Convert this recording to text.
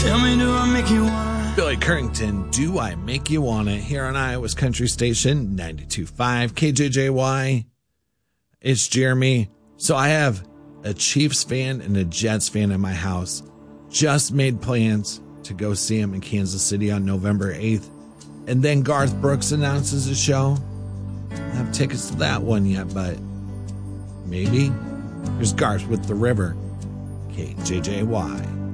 Tell me, do I make you wanna? Billy Currington, Do I Make You Wanna? Here on Iowa's Country Station, 92.5 KJJY. It's Jeremy. So I have a Chiefs fan and a Jets fan in my house. Just made plans to go see him in Kansas City on November 8th. And then Garth Brooks announces a show. I don't have tickets to that one yet, but maybe. Here's Garth with The River. KJJY.